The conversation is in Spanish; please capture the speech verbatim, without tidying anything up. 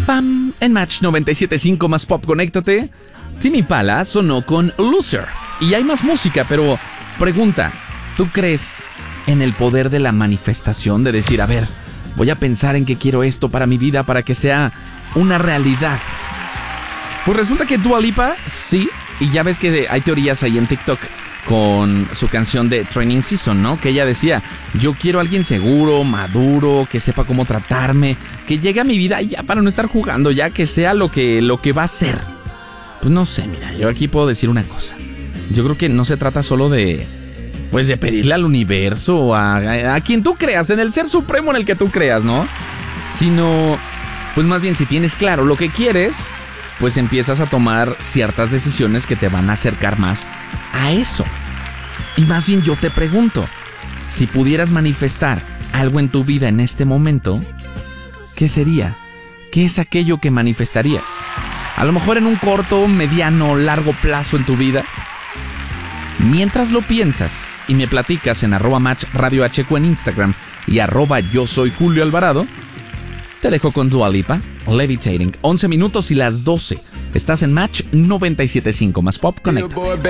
¡Pam! En Match noventa y siete punto cinco más pop, conéctate. Tame Impala sonó con Loser. Y hay más música, pero pregunta, ¿tú crees en el poder de la manifestación? De decir, a ver, voy a pensar en que quiero esto para mi vida, para que sea una realidad. Pues resulta que Dua Lipa, sí, y ya ves que hay teorías ahí en TikTok con su canción de Training Season, ¿no? Que ella decía, yo quiero a alguien seguro, maduro, que sepa cómo tratarme, que llegue a mi vida ya para no estar jugando, ya que sea lo que, lo que va a ser. Pues no sé, mira, yo aquí puedo decir una cosa. Yo creo que no se trata solo de, pues de pedirle al universo, a, a, a quien tú creas, en el ser supremo en el que tú creas, ¿no? Sino, pues más bien si tienes claro lo que quieres, pues empiezas a tomar ciertas decisiones que te van a acercar más a eso. Y más bien yo te pregunto, si pudieras manifestar algo en tu vida en este momento, ¿qué sería? ¿Qué es aquello que manifestarías? A lo mejor en un corto, mediano, largo plazo en tu vida. Mientras lo piensas y me platicas en arroba match radio H Q en Instagram y arroba yo soy Julio Alvarado, te dejo con Dua Lipa, Levitating. once minutos y las doce. Estás en Match noventa y siete punto cinco más pop, conecta.